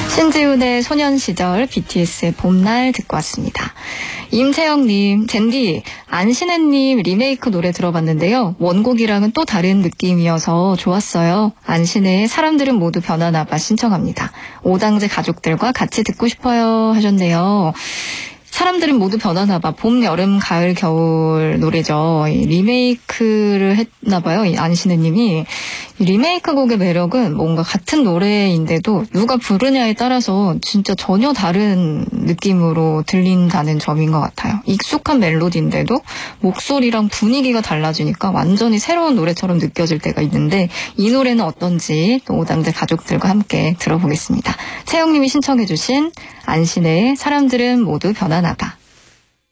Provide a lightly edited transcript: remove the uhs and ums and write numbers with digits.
신지훈의 소년시절, BTS의 봄날 듣고 왔습니다. 임채영님, 젠디, 안신혜님 리메이크 노래 들어봤는데요. 원곡이랑은 또 다른 느낌이어서 좋았어요. 안신혜의 사람들은 모두 변하나봐 신청합니다. 오당제 가족들과 같이 듣고 싶어요 하셨네요. 사람들은 모두 변하나봐. 봄, 여름, 가을, 겨울 노래죠. 리메이크를 했나봐요. 이 안신혜님이. 리메이크 곡의 매력은 뭔가 같은 노래인데도 누가 부르냐에 따라서 진짜 전혀 다른 느낌으로 들린다는 점인 것 같아요. 익숙한 멜로디인데도 목소리랑 분위기가 달라지니까 완전히 새로운 노래처럼 느껴질 때가 있는데 이 노래는 어떤지 또 오당제 가족들과 함께 들어보겠습니다. 채영님이 신청해 주신 안신혜의 사람들은 모두 변하나봐.